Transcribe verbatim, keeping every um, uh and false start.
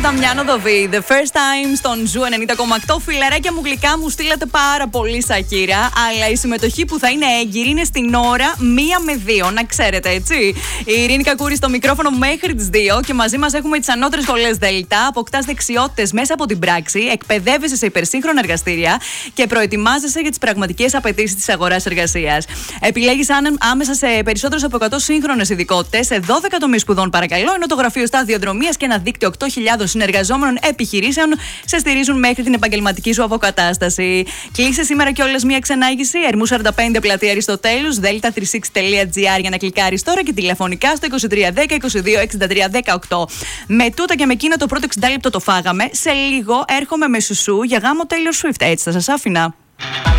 Δαμιάνο Δοβί, The First Time στον Ζου ενενήντα κόμμα οκτώ. Φιλαράκια μου γλυκά, μου στείλατε πάρα πολύ Σακύρα, αλλά η συμμετοχή που θα είναι έγκυρη είναι στην ώρα μία με δύο. Να ξέρετε, έτσι. Η Ειρήνη Κακούρη στο μικρόφωνο μέχρι τις δύο και μαζί μας έχουμε τις ανώτερες σχολές Δέλτα. Αποκτάς δεξιότητες μέσα από την πράξη, εκπαιδεύεσαι σε υπερσύγχρονα εργαστήρια και προετοιμάζεσαι για τις πραγματικές απαιτήσεις της αγοράς εργασίας. Επιλέγεις άμεσα σε περισσότερες από εκατό σύγχρονες ειδικότητες σε δώδεκα τομείς σπουδών, παρακαλώ, ενώ το γραφείο σταδιοδρομίας και ένα δίκτυο οκτώ χιλιάδων συνεργαζόμενων επιχειρήσεων σε στηρίζουν μέχρι την επαγγελματική σου αποκατάσταση. Κλείσε σήμερα κιόλας μία ξενάγηση. Ερμού σαράντα πέντε πλατεία Αριστοτέλους, δέλτα τριακόσια εξήντα τελεία τζι άρ για να κλικάρεις τώρα και τηλεφωνικά στο είκοσι τρία δέκα είκοσι δύο εξήντα τρία δεκαοκτώ. Με τούτα και με εκείνα το πρώτο εξήντα λεπτό το φάγαμε. Σε λίγο έρχομαι με σουσού για γάμο Taylor Swift. Έτσι θα σας άφηνα.